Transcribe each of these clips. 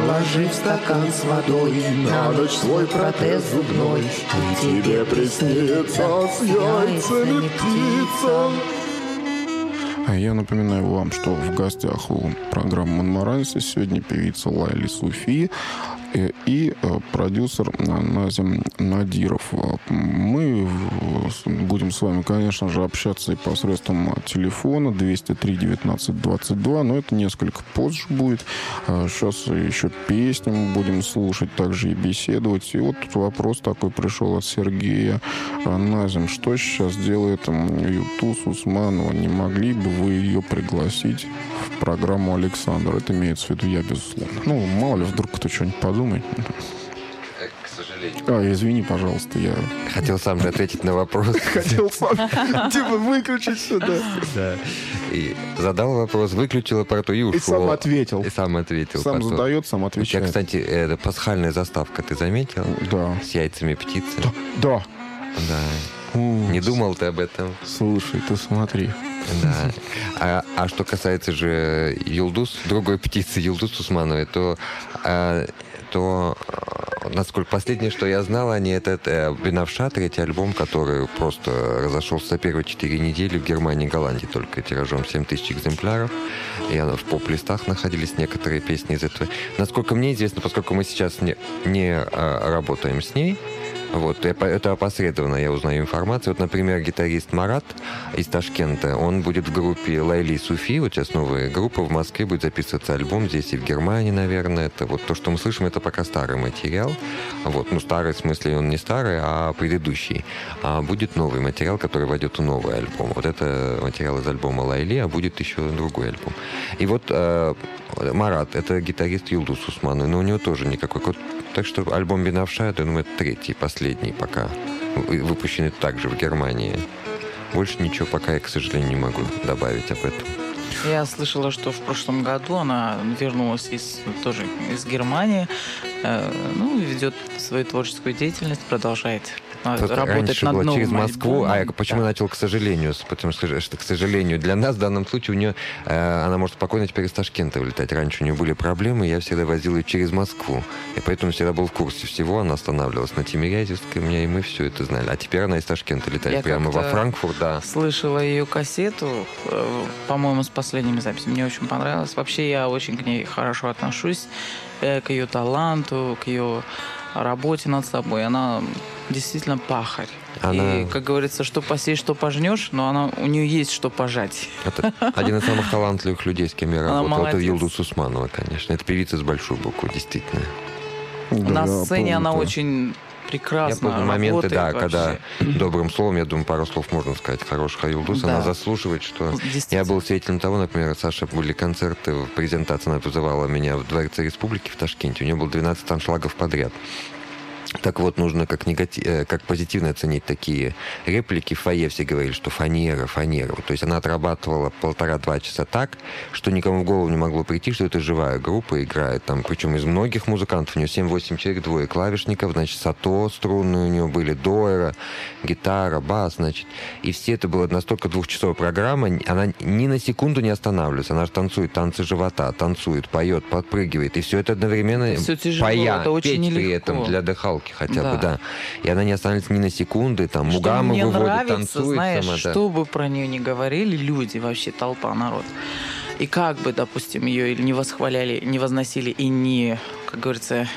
положив стакан с водой на ночь свой протез зубной, и тебе приснится с яйцами птица. А я напоминаю вам, что в гостях у программы «Монмаранси» сегодня певица Лайли Суфи и продюсер Назим Надиров. Мы будем с вами, конечно же, общаться и посредством телефона 203-19-22, но это несколько позже будет. Сейчас еще песни мы будем слушать, также и беседовать. И вот тут вопрос такой пришел от Сергея. Назим, что сейчас делает Юлдуз Усманова? Не могли бы вы ее пригласить в программу «Александр»? Это имеется в виду я, безусловно. Ну, мало ли, вдруг кто что-нибудь подумает. К сожалению. Извини, пожалуйста, я... Хотел сам же ответить на вопрос. Хотел сам, типа, выключить сюда. Да. И задал вопрос, выключил аппаратуру и ушел. И сам ответил. Сам задает, сам отвечает. У тебя, кстати, это пасхальная заставка, ты заметил? Да. С яйцами птицы. Да. Да. Не думал ты об этом? Слушай, ты смотри. Да. А что касается же Юлдуз, другой птицы, Юлдуз Усмановой, то, насколько последнее, что я знал, это «Бенавша», третий альбом, который просто разошелся за первые 4 недели в Германии и Голландии только тиражом 7000 экземпляров. И в поп-листах находились некоторые песни из этого. Насколько мне известно, поскольку мы сейчас не работаем с ней, вот, это опосредованно я узнаю информацию. Вот, например, гитарист Марат из Ташкента, он будет в группе Лайли Суфи, вот сейчас новая группа в Москве, будет записываться альбом, здесь и в Германии, наверное. Это вот то, что мы слышим, это пока старый материал. Вот, ну, старый, в смысле, он не старый, а предыдущий. А будет новый материал, который войдет в новый альбом. Вот это материал из альбома Лайли, а будет еще другой альбом. И вот Марат, это гитарист Юлдуз Усмановой, но у него тоже никакой... Так что альбом «Бенавша», я думаю, это третий, последний пока, выпущенный также в Германии. Больше ничего пока я, к сожалению, не могу добавить об этом. Я слышала, что в прошлом году она вернулась тоже из Германии, ведет свою творческую деятельность, продолжает работать над новым через Москву, альбомом. Почему я начал к сожалению? Потому что, к сожалению, для нас в данном случае у нее, она может спокойно теперь из Ташкента вылетать. Раньше у нее были проблемы, я всегда возил ее через Москву. И поэтому всегда был в курсе всего. Она останавливалась на Тимирязевской, и мы все это знали. А теперь она из Ташкента летает я прямо во Франкфурт. Да. Слышала ее кассету, по-моему, с последними записями. Мне очень понравилось. Вообще я очень к ней хорошо отношусь, к ее таланту, к ее работе над собой. Она действительно пахарь. И, как говорится, что посеешь, что пожнешь, но у нее есть что пожать. Это один из самых талантливых людей, с кем я работал. Это Юлдуз Усманова, конечно. Это певица с большой буквы, действительно. На сцене она очень прекрасно работает. Моменты, да, вообще. когда добрым словом, я думаю, пару слов можно сказать хороших о Юлдуз. Да. Она заслуживает, что... Я был свидетелем того, например, Саша, были концерты, презентация, она вызывала меня в Дворце Республики в Ташкенте. У нее было 12 аншлагов подряд. Так вот, нужно как позитивно оценить такие реплики. В фойе все говорили, что фанера. То есть она отрабатывала 1,5-2 часа так, что никому в голову не могло прийти, что это живая группа играет. Там, причем из многих музыкантов. У нее 7-8 человек, 2 клавишников, значит, сато струнные у нее были, дойра, гитара, бас, значит. И все это было настолько двухчасовая программа, она ни на секунду не останавливается. Она же танцует танцы живота, танцует, поет, подпрыгивает. И все это одновременно все тяжело, это очень петь нелегко. При этом для дыхалки хотя бы, да. И она не останется ни на секунды, там, мугамы мне выводит, нравится, танцует знаешь, сама, да. что бы про нее ни говорили люди, вообще толпа, народ. И как бы, допустим, ее или не восхваляли, не возносили и не, как говорится,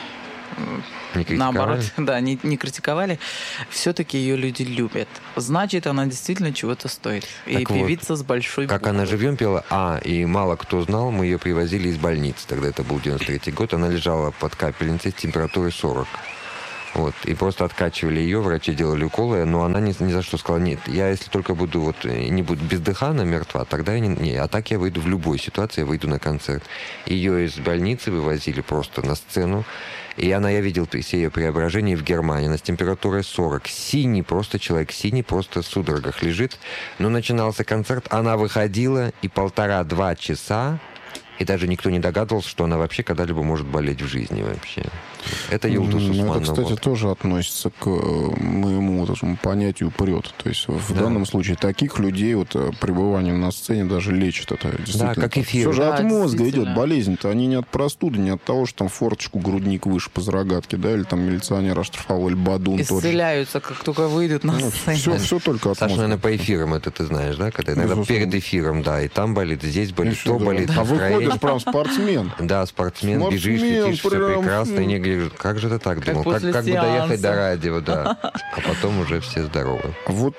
наоборот, да, не критиковали, все-таки ее люди любят. Значит, она действительно чего-то стоит. И так певица с большой как буквы. она живьем пела, и мало кто знал, мы ее привозили из больницы, тогда это был 93-й год, она лежала под капельницей с температурой 40. Вот, и просто откачивали ее, врачи делали уколы, но она ни за что сказала: нет, я если только буду не буду бездыханно, мертва, тогда я не, а так я выйду в любой ситуации, я выйду на концерт. Ее из больницы вывозили просто на сцену, и я видел все ее преображения в Германии, она с температурой 40, синий просто человек, синий просто в судорогах лежит, но начинался концерт, она выходила, и 1,5-2 часа И даже никто не догадывался, что она вообще когда-либо может болеть в жизни вообще. Это Йылдыз Усманова. Это, кстати, тоже относится к моему вот этому понятию «прет». То есть в данном случае таких людей вот пребывание на сцене даже лечит. Это действительно. Да, как эфир. Все же Да, от мозга идет действительно. болезнь-то. Они не от простуды, не от того, что там форточку грудник выше по рогатке, да, или там милиционер оштрафовал, или бадун тот же. Исцеляются, как только выйдут на сцену. Все только от Саша, мозга. наверное, по эфирам это ты знаешь, да? Когда иногда Безусловно. перед эфиром, да, и там болит, и здесь болит, Еще, то да. болит. А настроение. выходишь прям спортсмен. Да, спортсмен, бежишь, Спортсмен, летишь, все прям, прекрасно. И не говоришь, как же ты так думал? Как после бы доехать сеанса. до радио, да. А потом уже все здоровы. Вот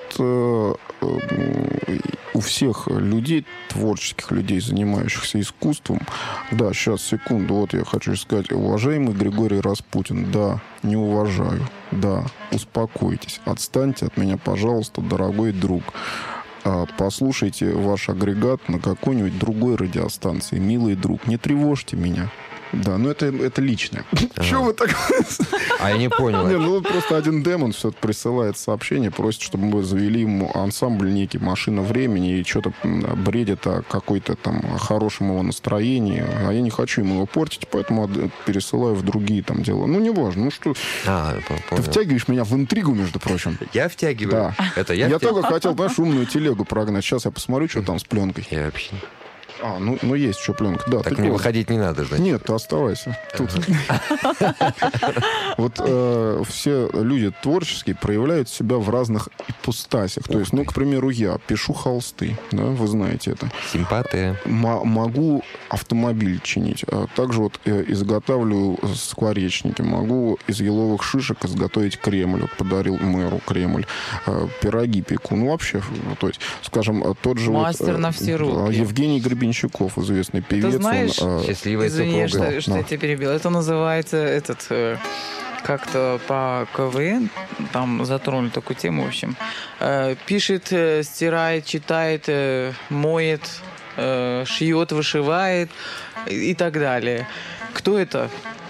у всех людей, творческих людей, занимающихся искусством, да, сейчас, секунду, вот я хочу сказать, уважаемый Григорий Распутин, да, не уважаю, да, успокойтесь, отстаньте от меня, пожалуйста, дорогой друг. Послушайте ваш агрегат на какой-нибудь другой радиостанции, милый друг, не тревожьте меня. Да, но это личное. Чего вы так... А я не понял. Не, ну просто один демон все присылает сообщение, просит, чтобы мы завели ему ансамбль некий «Машина времени» и что-то бредит о какой-то там хорошем его настроении. А я не хочу ему его портить, поэтому пересылаю в другие там дела. Ну, неважно. Ну что, ты Понял. втягиваешь меня в интригу, между прочим. Я втягиваю. Да. Это Я втягиваю. только хотел, знаешь, умную телегу прогнать. Сейчас я посмотрю, что там с пленкой. Я вообще... Ну есть что пленка. Да, Так ты мне прав. выходить не надо, значит. Нет, ты оставайся тут. Вот все люди творческие проявляют себя в разных ипостасях. То есть, ну, к примеру, я пишу холсты, да, вы знаете это. Симпатия. Могу автомобиль чинить. Также вот изготавливаю скворечники. Могу из еловых шишек изготовить Кремль. Вот подарил мэру Кремль. Пироги пеку. Ну, вообще, то есть, скажем, тот же Мастер вот, на все руки. Евгений Гребенщиков, известный певец. знаешь, Счастливая Извини, супруга. что я тебя перебил. Это называется как-то по КВН, там затронули такую тему, в общем. Пишет, стирает, читает, моет, шьет, вышивает и так далее. Кто это?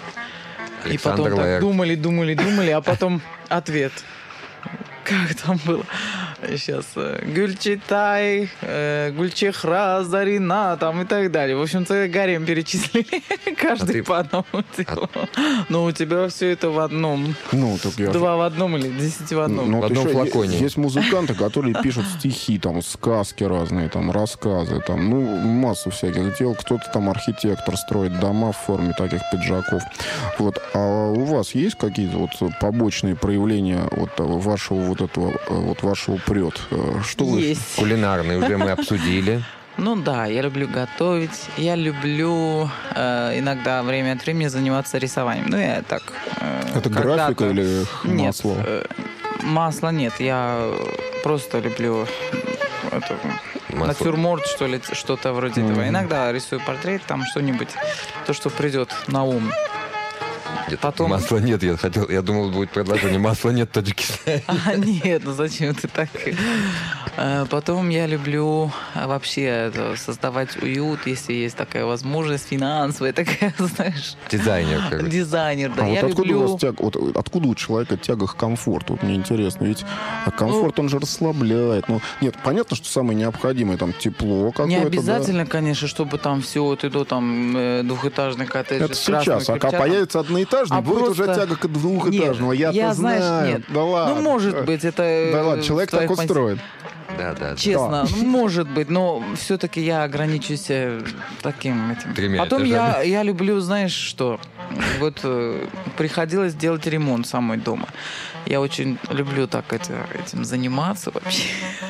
И потом Александр так Лаэрт. думали, а потом ответ. Как там было? Сейчас. Гюльчатай, Гульчехра, Зарина, там и так далее. В общем-то, гарем перечислили. Каждый ты- по одному делу. Но у тебя все это в одном. Ну, так я же- 2 в одном или 10 в одном. Ну, В вот одном еще флаконе. Есть музыканты, которые пишут стихи, там, сказки разные, там, рассказы, там, ну, массу всяких дел. Кто-то там архитектор строит дома в форме таких пиджаков. Вот. А у вас есть какие-то вот побочные проявления вот вашего вот этого, вот вашего прет? Что вы... Есть. Кулинарный уже мы обсудили. Ну да, я люблю готовить. Я люблю иногда время от времени заниматься рисованием. Ну, я так... Это когда-то- графика или Нет, масло? масла нет. Я просто люблю это, Масло. натюрморт, что ли, что-то вроде этого. Иногда рисую портрет, там что-нибудь, то, что придет на ум. Нет, Потом- масла нет, я думал, будет предложение. Масла нет в Таджикистане. Нет, ну зачем ты так? Потом я люблю вообще создавать уют, если есть такая возможность, финансовая такая, знаешь. Дизайнер, короче. Дизайнер, да. А Я вот откуда люблю... у вас вот откуда у человека тяга к комфорту? Вот мне интересно, ведь комфорт, он же расслабляет. Ну, нет, понятно, что самое необходимое, там, тепло какое-то. Не да. обязательно, конечно, чтобы там все вот иду, там двухэтажный коттедж Это с красным сейчас, а когда кирпичатом. появится одноэтажный, А будет уже просто- тяга к двухэтажному. Нет, Я-то знаешь, знаю. нет. Да ладно. Ну, может быть, это... Да ладно, человек в твоих так устроен. Да. Честно, ну, может быть, но все-таки я ограничусь таким этим. Тремя Потом этажами. я люблю, знаешь что, вот приходилось делать ремонт самой дома. Я очень люблю так этим заниматься вообще.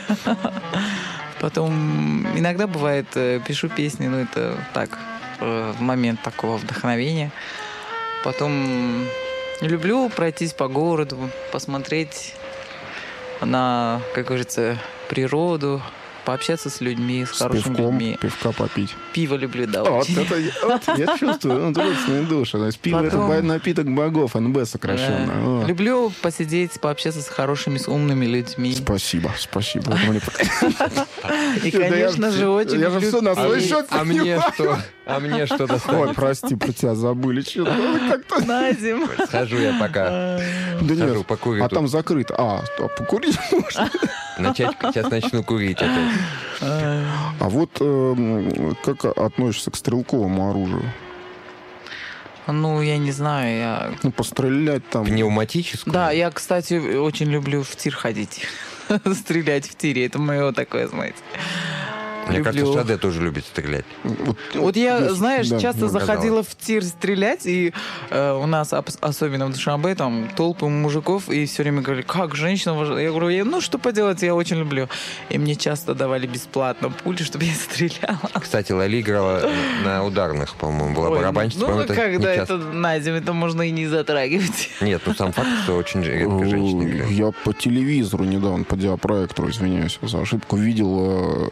Потом иногда бывает, пишу песни, но это так, в момент такого вдохновения. Потом люблю пройтись по городу, посмотреть на, как говорится, природу, пообщаться с людьми, с С хорошими пивком, людьми. пивка попить. Пиво люблю, да. Вот очень. это я чувствую, ну, родственные души. То есть пиво Потом- это напиток богов, НБ сокращенно. Да. О. Люблю посидеть, пообщаться с хорошими, с умными людьми. Спасибо. Это мне И, Да я конечно же, очень я же люблю все на свой петь. счет А мне что? А мне что Ой, достанется? прости, про тебя забыли. Чё, ну, как-то... На зиму. Схожу я пока. Да Схожу, нет, покурю а тут. там закрыто. А покурить можно? Сейчас начну курить опять. А вот как относишься к стрелковому оружию? Ну, я не знаю, я... Ну, пострелять там. Пневматическую? Да, я, кстати, очень люблю в тир ходить. Стрелять в тире. Это мое такое, знаете. Мне люблю. кажется, Шаде тоже любит стрелять. Вот я, знаешь, да, часто ну, заходила в тир стрелять, и у нас, особенно в Душанбе, там толпы мужиков, и все время говорили, как женщина... Я говорю, ну что поделать, я очень люблю. И мне часто давали бесплатно пули, чтобы я стреляла. Кстати, Лали играла на ударных, по-моему, была Ой, барабанщица. ну, по-моему, когда не это часто. на зиму, это можно и не затрагивать. Нет, ну сам факт, что очень редко женщины играют. Я по телевизору недавно, по диапроектору, извиняюсь за ошибку, видел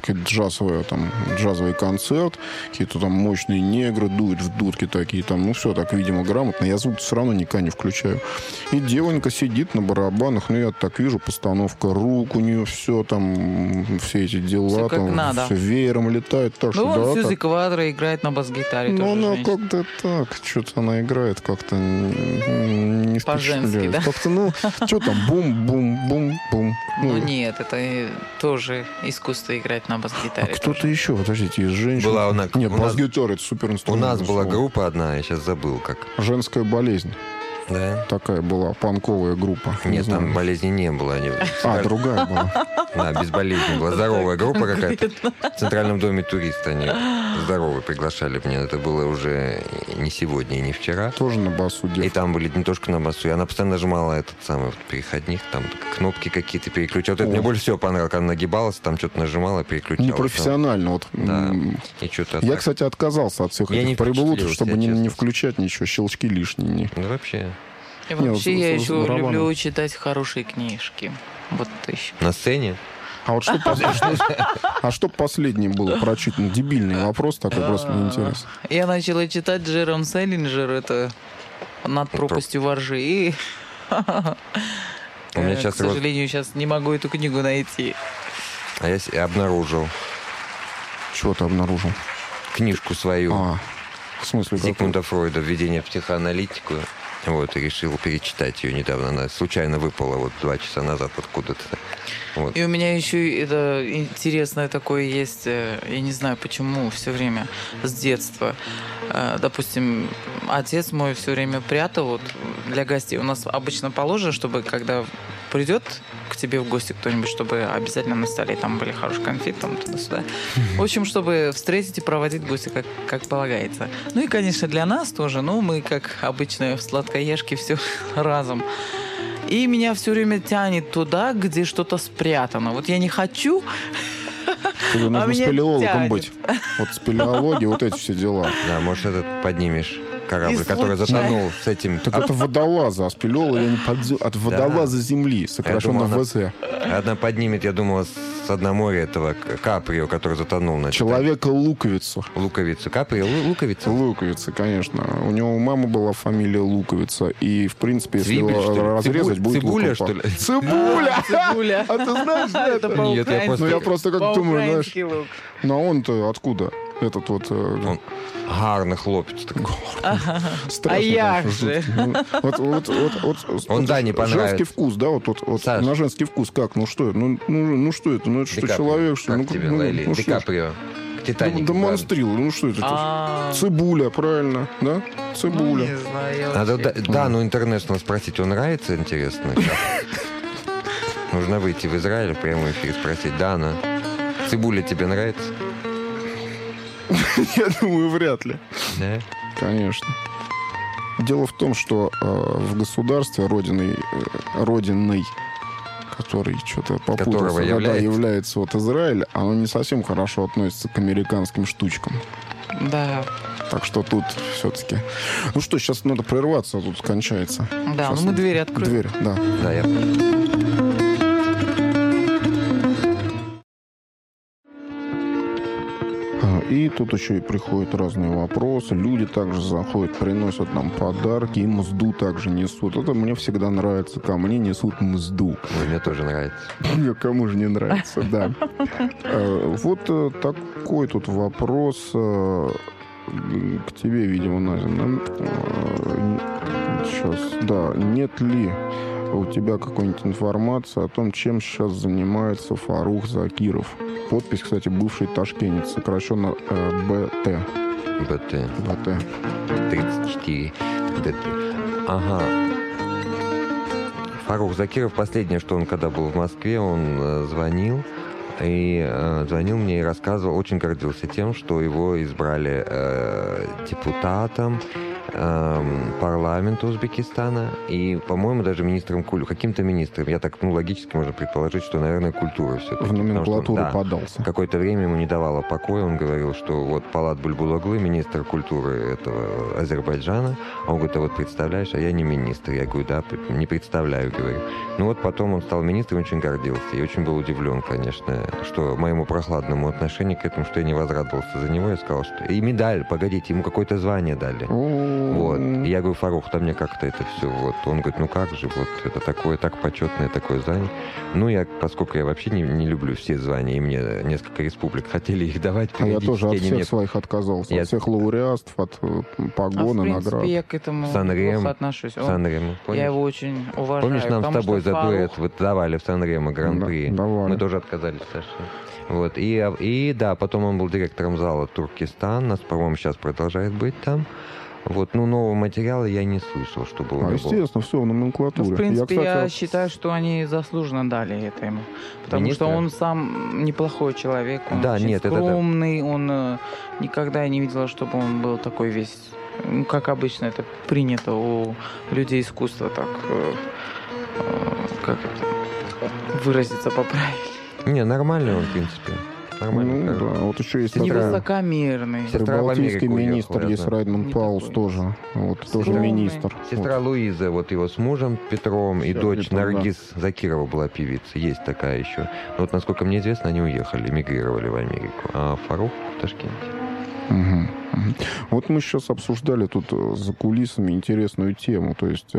джазовый концерт, какие-то там мощные негры дуют в дудки такие, там, ну все так, видимо, грамотно. Я звук все равно никогда не включаю. И девонька сидит на барабанах, ну я так вижу, постановка рук у нее, все там, все эти дела, Всё как там, надо. все веером летает. Так, Ну, что, вон да, Сьюзи так. Квадро играет на бас-гитаре. Ну, тоже она женщина. как-то так, что-то она играет как-то не По-женски, впечатляет. да? Как-то, ну, что там, бум-бум-бум-бум. Ну нет, это тоже искусство играть на бас-гитаре. А кто-то тоже. еще, подождите, из женщин. Была Нет, у нас- бас-гитара, это супер У инструмент. нас была безусловно. группа одна, я сейчас забыл как. Женская болезнь. Да? Такая была, панковая группа. Не Нет, знаю. там болезни не было. Они... Другая была. Да, без болезни была. Здоровая группа какая-то. В Центральном доме туриста они здоровые приглашали меня. Это было уже не сегодня и не вчера. Тоже на басу И девка. там были не только на басу. И она постоянно нажимала этот самый переходник, там кнопки какие-то переключала. Вот это О. мне больше всего понравилось, когда она нагибалась, там что-то нажимала, переключала. Непрофессионально. Вот, Да. И что-то Я, так. кстати, отказался от всех Я не этих приблуд, впечатлился, чтобы не честно. включать ничего, щелчки лишние. Ну, вообще. И Не, вообще вот я с еще барабаном. люблю читать хорошие книжки. Вот это еще. На сцене? А вот что последнее было прочитано? Ну, дебильный вопрос такой, просто мне интересно. Я начала читать Джером Селлинджер, это «Над пропастью воржи». И, У меня к сейчас сожалению, сейчас не могу эту книгу найти. А я обнаружил Чего ты обнаружил? книжку свою. В смысле, какой? Зигмунда Фройда «Введение в психоаналитику». Вот, и решил перечитать ее недавно. Она случайно выпала вот 2 часа назад откуда-то. Вот. И у меня еще это интересное такое есть, я не знаю почему, все время с детства. Допустим, отец мой все время прятал вот, для гостей. У нас обычно положено, чтобы когда придет к тебе в гости кто-нибудь, чтобы обязательно на столе там были хорошие конфеты, там туда-сюда. В общем, чтобы встретить и проводить гостя как полагается. Ну и, конечно, для нас тоже. Ну, мы, как обычно, сладкоежки, все разом. И меня все время тянет туда, где что-то спрятано. Вот я не хочу, Тебе нужно меня спелеологом тянет. быть. Вот спелеология, вот эти все дела. Да, может, этот поднимешь корабль, И который случайно. затонул с этим. Так это водолазы, а спелеологи они от водолаза Земли, сокращенно Я думал, ВЗ. Одна поднимет, я думала, с дна моря этого Каприо, который затонул на Человека-луковицу. луковицу. Каприо, луковица? Луковица, конечно. У него у мамы была фамилия Луковица. И, в принципе, если Цвибель, его что ли? разрезать, будет Цибуля, луковка. что ли? Цибуля! цибуля. А ты знаешь, да, Это это? Нет, я Ну, я просто как думаю, знаешь, по-украински лук. ну а он-то откуда? Этот вот... Он гарно хлопец. Так. страшно, А як конечно, же? жуткий. Вот, Он, да, не понравится. женский вкус, да, вот Саш. на женский вкус как? Ну что это? Ну что это? Ну это что, Ди Каприо. человек, что ли? Как Ну, тебе, ну, Лайли? ну, Ди что ж? Каприо. К Титанику. Демонстрил, ну что это? А, Цибуля, правильно, да? ну, Цибуля. не знаю, я Надо, вообще- да, ну Интернешнл спросить, он нравится, интересно? Нужно выйти в Израиль в прямой эфир и спросить, Дана, цибуля тебе нравится? Я думаю, вряд ли. Да? Конечно. Дело в том, что в государстве родиной, который что-то попутался, Которого да, является. является вот Израиль, оно не совсем хорошо относится к американским штучкам. Да, Так что тут все-таки... Ну что, сейчас надо прерваться, а тут кончается. да, Сейчас ну мы дверь откроем. Дверь, да. Да, я... И тут еще и приходят разные вопросы. Люди также заходят, приносят нам подарки, и мзду также несут. Это мне всегда нравится, ко мне несут мзду. Ой, мне тоже нравится. Кому же не нравится, да. Вот такой тут вопрос к тебе, видимо, Назя. Сейчас, да. Нет ли у тебя какая-нибудь информация о том, чем сейчас занимается Фарух Закиров? Подпись, кстати, бывший ташкентец, сокращенно БТ. БТ. 34. ДТ. Ага. Фарух Закиров, последнее, что он, когда был в Москве, он звонил мне и рассказывал, очень гордился тем, что его избрали депутатом парламента Узбекистана и, по-моему, даже министром культуры, каким-то министром. Я так, логически можно предположить, что, наверное, культура все-таки. В номенклатуру подался. Какое-то время ему не давало покоя. Он говорил, что вот Палат Бульбулаглы, министр культуры этого Азербайджана. А он говорит, а вот представляешь, а я не министр. Я говорю, да, не представляю, говорю. Ну вот потом он стал министром, очень гордился. И очень был удивлен, конечно, что моему прохладному отношению к этому, что я не возрадовался за него. Я сказал, что... И медаль, погодите, ему какое-то звание дали. Вот. И я говорю, Фарух, да мне как-то это все, вот. Он говорит, ну как же, вот это такое, так почетное такое звание. Ну, поскольку я вообще не люблю все звания, и мне несколько республик хотели их давать. А я тоже от всех своих отказался. От всех лауреатов, от погон и наград. В принципе, я к этому плохо отношусь. Я его очень уважаю. Помнишь, нам с тобой за дуэт вот давали в Сан-Ремо Гран-при? Да, мы тоже отказались, Саша. Вот. И да, потом он был директором зала Туркестан. Нас, по-моему, сейчас продолжает быть там. Вот, нового материала я не слышал, что было. Естественно, все в номенклатуре. В принципе, я считаю, что они заслуженно дали это ему. Потому что он сам неплохой человек, он очень скромный, он никогда я не видела, чтобы он был такой весь, как обычно это принято у людей искусства, так, как это выразиться поправить. Не, нормальный он, в принципе. Нормально. Да. Вот еще есть невысокомерный. Балтийский министр есть Раймонд Паулс тоже. Вот, тоже министр. Сестра Луиза, вот его с мужем Петром и дочь Наргиз Закирова была певица. Есть такая еще. Но вот, насколько мне известно, они уехали, эмигрировали в Америку. А Фарух в Ташкенте. Вот мы сейчас обсуждали тут за кулисами интересную тему, то есть,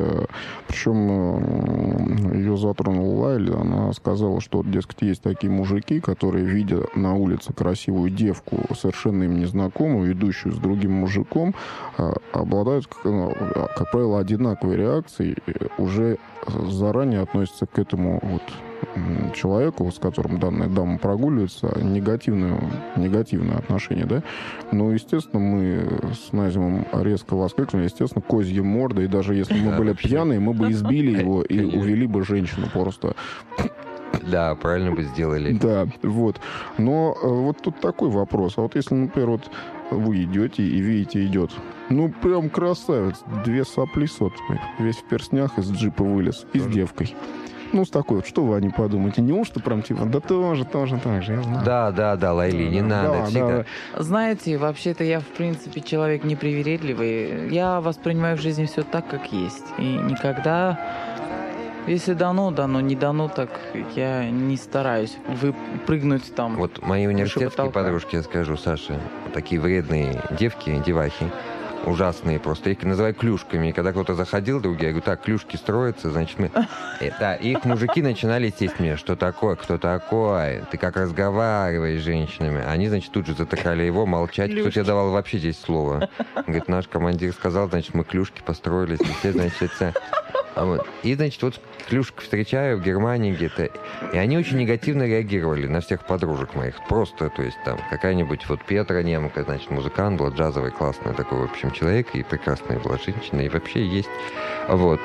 причем ее затронула Лайли, она сказала, что, дескать, есть такие мужики, которые, видя на улице красивую девку, совершенно им незнакомую, идущую с другим мужиком, обладают, как правило, одинаковой реакцией, уже заранее относятся к этому вот человеку, с которым данная дама прогуливается, негативное отношение, да? Но, естественно, мы с Назимом резко воскликнули, естественно, козья морда, и даже если мы были пьяные, мы бы избили его и увели бы женщину просто. Да, правильно бы сделали. Да, вот. Но вот тут такой вопрос. А вот если, например, вот вы идете и видите, идет, прям красавец, 2 сопли сотные, весь в перстнях из джипа вылез, и с девкой. С такой вот, что вы о ней подумаете? Неужто прям да тоже так же, я знаю. Да, Лайли, не надо всегда. Знаете, вообще-то я, в принципе, человек непривередливый. Я воспринимаю в жизни все так, как есть. И никогда, если дано, не дано, так я не стараюсь выпрыгнуть там. Вот мои университетские подружки, я скажу, Саша, такие вредные девахи, ужасные просто. Я их называю клюшками. И когда кто-то заходил, другие, я говорю, так, клюшки строятся, значит, мы... Да, и их мужики начинали сесть мне, что такое, кто такой, ты как разговариваешь с женщинами. Они, значит, тут же затыкали его, молчать. Кто тебе давал вообще здесь слово? Говорит, наш командир сказал, значит, мы клюшки построились, и все, значит, это... И, значит, вот клюшек встречаю в Германии где-то, и они очень негативно реагировали на всех подружек моих. Просто, то есть, там, какая-нибудь вот Петра Немка, значит, музыкант, была джазовый, классный такой, в общем, человек, и прекрасная была женщина, и вообще есть, вот.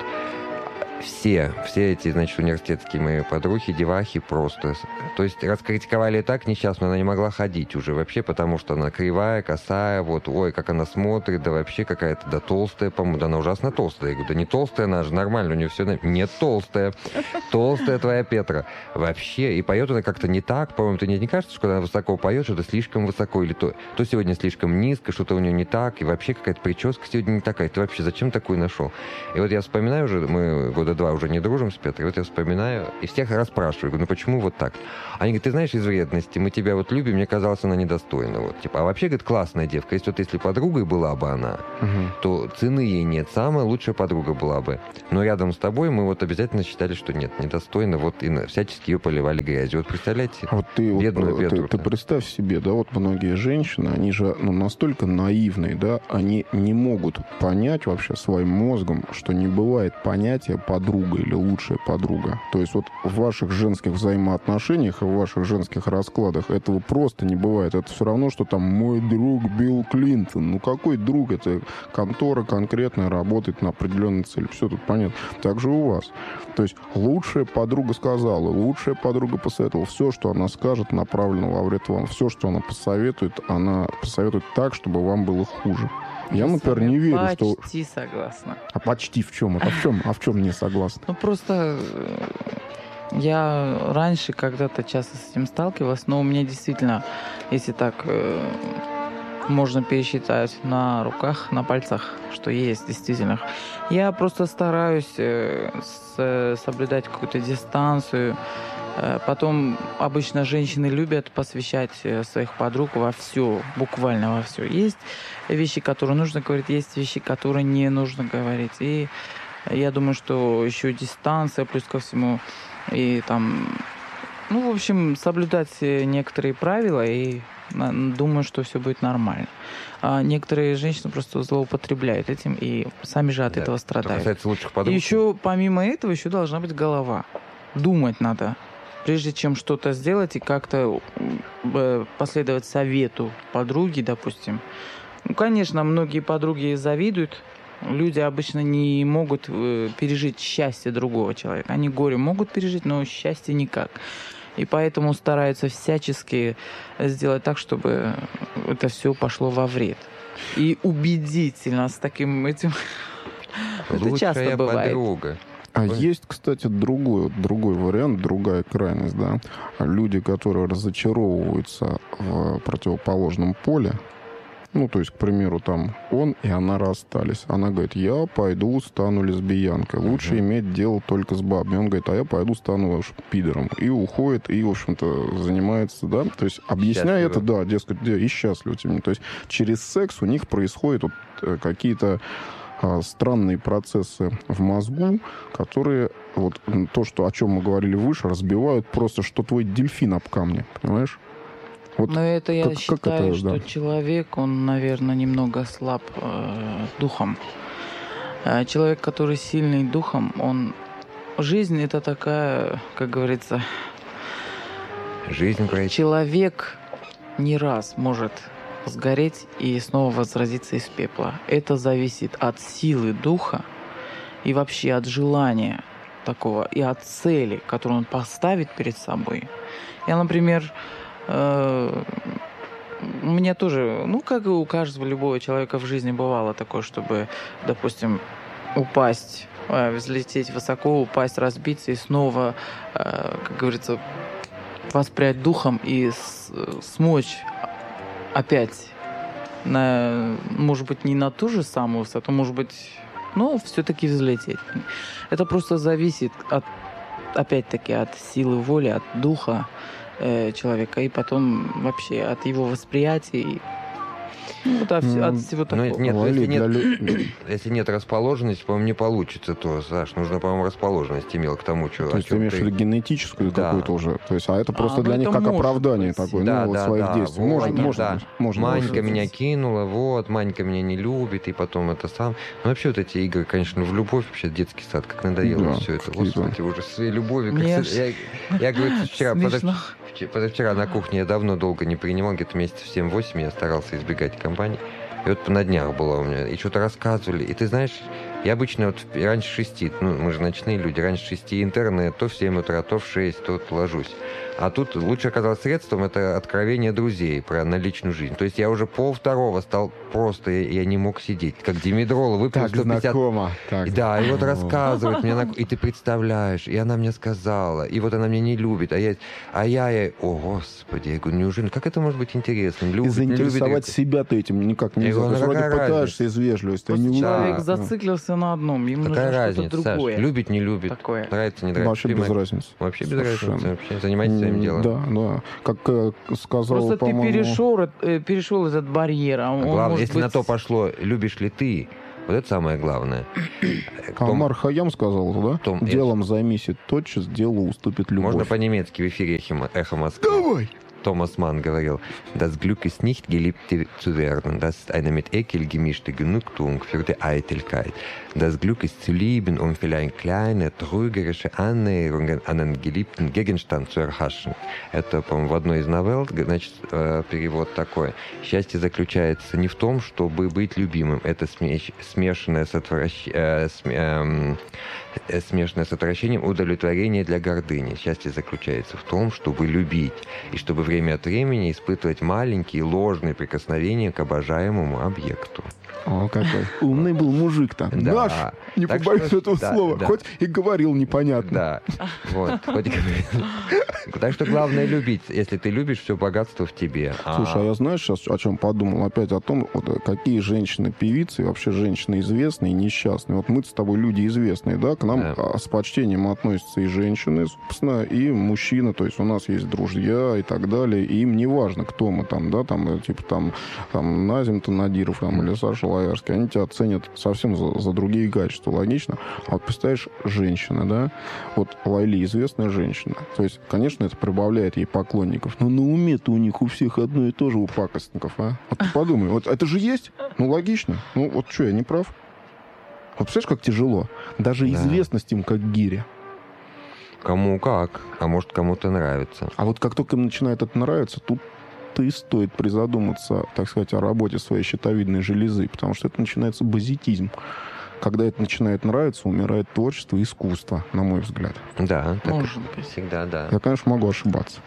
Все эти, значит, университетские мои подруги, девахи просто. То есть раскритиковали так несчастно, она не могла ходить уже вообще, потому что она кривая, косая, вот, ой, как она смотрит, да вообще какая-то, да толстая, по-моему, да она ужасно толстая. Я говорю, да не толстая она же, нормально, у нее все... Нет, толстая. Толстая твоя Петра. Вообще, и поет она как-то не так, по-моему, ты не кажется, что когда она высоко поет, что-то слишком высоко, или то сегодня слишком низко, что-то у нее не так, и вообще какая-то прическа сегодня не такая. Ты вообще зачем такую нашел? И вот я вспоминаю уже, мы года 2 уже не дружим с Петрой, вот я вспоминаю, и всех расспрашиваю, говорю, почему вот так? Они говорят, ты знаешь, из вредности, мы тебя вот любим, мне казалось, она недостойна. Вот, типа, а вообще, говорит, классная девка, если подругой была бы она, то цены ей нет, самая лучшая подруга была бы. Но рядом с тобой мы вот обязательно считали, что нет, недостойна, вот и всячески ее поливали грязью. Вот представляете, вот бедную Петру. Ты представь себе, да, вот многие женщины, они же настолько наивные, да, они не могут понять вообще своим мозгом, что не бывает понятия подруги подруга или лучшая подруга. То есть вот в ваших женских взаимоотношениях и в ваших женских раскладах этого просто не бывает. Это все равно, что там мой друг Билл Клинтон. Ну какой друг? Это контора конкретная, работает на определенной цели. Все тут понятно. Так же у вас. То есть лучшая подруга сказала, лучшая подруга посоветовала. Все, что она скажет, направлено во вред вам. Все, что она посоветует так, чтобы вам было хуже. Я, например, не верю, что... Почти согласна. А почти в чем? А в чем не согласна? Ну, просто я раньше когда-то часто с этим сталкивалась, но у меня действительно, если так можно пересчитать на руках, на пальцах, что есть действительно. Я просто стараюсь соблюдать какую-то дистанцию. Потом обычно женщины любят посвящать своих подруг во все, буквально во все. Есть вещи, которые нужно говорить, есть вещи, которые не нужно говорить. И я думаю, что еще дистанция, плюс ко всему, и там, ну, в общем, соблюдать некоторые правила, и думаю, что все будет нормально. А некоторые женщины просто злоупотребляют этим и сами же от этого страдают. Касается лучших подруг. И еще, помимо этого, еще должна быть голова. Думать надо. Прежде чем что-то сделать и как-то последовать совету подруги, допустим. Ну, конечно, многие подруги завидуют. Люди обычно не могут пережить счастье другого человека. Они горе могут пережить, но счастье никак. И поэтому стараются всячески сделать так, чтобы это все пошло во вред. И убедительно с таким этим... Это часто бывает. Подруга. А есть, кстати, другой вариант, другая крайность, да. Люди, которые разочаровываются в противоположном поле, ну, то есть, к примеру, там он и она расстались. Она говорит, я пойду стану лесбиянкой. Лучше иметь дело только с бабами. Он говорит, а я пойду стану пидором. И уходит, и, в общем-то, занимается, да. То есть, объясняя это, да, дескать, и счастлив тем. То есть, через секс у них происходят вот какие-то странные процессы в мозгу, которые, вот то, о чем мы говорили выше, разбивают просто, что твой дельфин об камне, понимаешь? Вот но это я считаю, это, что да. человек, он, наверное, немного слаб духом. Человек, который сильный духом, жизнь это такая, как говорится... Жизнь, человек не раз может сгореть и снова возродиться из пепла. Это зависит от силы духа и вообще от желания такого, и от цели, которую он поставит перед собой. Я, например, у меня тоже, ну, как и у каждого любого человека в жизни бывало такое, чтобы, допустим, упасть, взлететь высоко, упасть, разбиться и снова, как говорится, воспрять духом и смочь опять, может быть, не на ту же самую высоту, может быть, но все-таки взлететь. Это просто зависит опять-таки, от силы воли, от духа человека, и потом вообще от его восприятия. Вот от всего такого. Нет, если нет расположенности, по-моему, не получится то, Саш. Нужно, по-моему, расположенность имел к тому, что... То есть ты имеешь в виду генетическую какую-то уже? То есть, это просто для них как оправдание такое, своих действий. Можно. Манька меня кинула, Манька меня не любит, и потом это сам... Ну, вообще вот эти игры, конечно, в любовь, вообще детский сад, как надоело все это. Господи, уже своей любовью. Я говорю, позавчера на кухне я давно долго не принимал, где-то месяцев 7-8 я старался избегать компаний. И вот на днях была у меня, и что-то рассказывали. И ты знаешь, я обычно вот раньше 6, мы же ночные люди, раньше 6 интернет, то в 7 утра, то в 6, то вот ложусь. А тут лучше оказалось средством это откровение друзей про личную жизнь. То есть я уже 1:30 стал просто, я не мог сидеть. Как Димедрол выпил 150... Знакомо. Да, и вот рассказывать мне, и ты представляешь, и она мне сказала, и вот она меня не любит, а я, о господи, я говорю, неужели, как это может быть интересно? И заинтересовать себя ты этим никак нельзя. Ты вроде пытаешься из вежливости. Человек зациклился на одном, ему нужно что-то другое. Саш, любит, не любит, нравится, не нравится. Вообще без разницы. Вообще без разницы. Занимайтесь своим делом. Да. Как сказал, просто ты перешел этот барьер. Главное, если на то пошло, любишь ли ты, вот это самое главное. Амар Хайям сказал, да? Делом займись и тотчас делу уступит любовь. Можно по-немецки в эфире «Эхо Москвы». Давай! Томас Манн говорил, «Das Glück ist nicht, geliebt zu werden. Das ist eine mit Ekel gemischte Genugtuung für die Eitelkeit. Das Glück ist zu lieben, um vielleicht kleine, trügerische Annäherungen an einen geliebten Gegenstand zu erhaschen». Это, по-моему, в одной из новелл, значит, перевод такой. «Счастье заключается не в том, чтобы быть любимым. Это смешанное с отвращением удовлетворение для гордыни. Счастье заключается в том, чтобы любить, и чтобы время от времени испытывать маленькие ложные прикосновения к обожаемому объекту». О, какой умный был мужик-то. Да. Наш, не Так побоюсь что, этого да, слова. да. Хоть и говорил непонятно. Да, вот. Так что главное любить. Если ты любишь, все богатство в тебе. Слушай, а я знаешь сейчас о чем подумал? Опять о том, вот, какие женщины-певицы, и вообще женщины известные и несчастные. Вот мы с тобой люди известные, да? К нам с почтением относятся и женщины, собственно, и мужчины. То есть у нас есть друзья и так далее. И им не важно, кто мы там, да? Там, типа там Назим Надиров там, или Саша Лаярский. Они тебя ценят совсем за другие качества. Логично? А вот представляешь, женщина, да? Вот Лайли известная женщина. То есть, конечно, это прибавляет ей поклонников. Но на уме-то у них у всех одно и то же, у пакостников, а? Вот ты подумай, вот это же есть? Ну, логично. Ну, вот что, я не прав? Вот представляешь, как тяжело? Даже известность им как гиря. Кому как. А может, кому-то нравится. А вот как только им начинает это нравиться, тут и стоит призадуматься, так сказать, о работе своей щитовидной железы, потому что это начинается базитизм. Когда это начинает нравиться, умирает творчество и искусство, на мой взгляд. Да, так Может быть. всегда, да. Я, конечно, могу ошибаться.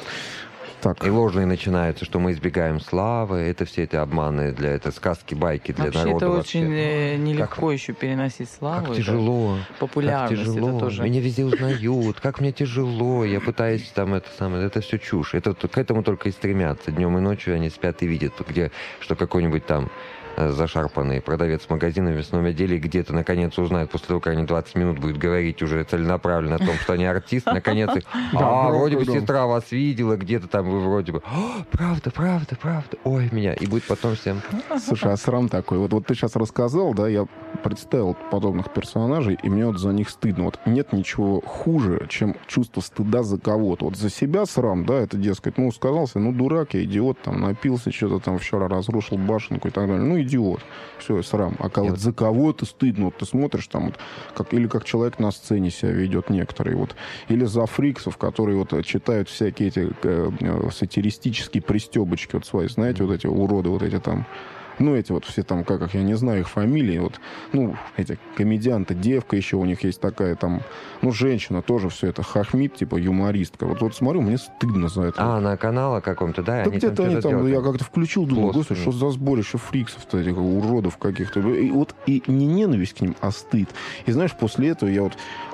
Так. И ложные начинаются, что мы избегаем славы. Это все эти обманы, это сказки, байки для Вообще народа. это вообще. очень нелегко еще переносить славу. Как это тяжело. Популярность. Как тяжело. Это тоже. Меня везде узнают. Как мне тяжело. Я пытаюсь там это все чушь. К этому только и стремятся. Днем и ночью они спят и видят, что какой-нибудь там зашарпанный продавец магазина в мясном отделе где-то наконец узнает, после того, как они 20 минут будут говорить уже целенаправленно о том, что они артисты, наконец их, вроде бы сестра вас видела, где-то там вы вроде бы, правда, ой, меня, и будет потом всем. Слушай, а срам такой, вот ты сейчас рассказал, да, я представил подобных персонажей, и мне вот за них стыдно. Вот нет ничего хуже, чем чувство стыда за кого-то. Вот за себя срам, да, это, дескать, сказался, дурак, я идиот, там, напился, что-то там вчера разрушил башенку и так далее. Идиот. Все, срам. А вот за кого-то стыдно. Вот ты смотришь там, или как человек на сцене себя ведет некоторые. Вот. Или за фриксов, которые вот читают всякие эти сатиристические пристебочки вот свои. Знаете, вот эти уроды, вот эти там. Эти вот все там, как их, я не знаю их фамилии, вот, эти комедианты, девка еще у них есть такая там, женщина тоже все это хохмит, типа юмористка. Вот смотрю, мне стыдно за это. На канале каком-то, да? Да где-то они там, я как-то включил, думаю, Плоскими. господи, что за сборище фриксов-то, этих уродов каких-то. И не ненависть к ним, а стыд. И знаешь, после этого я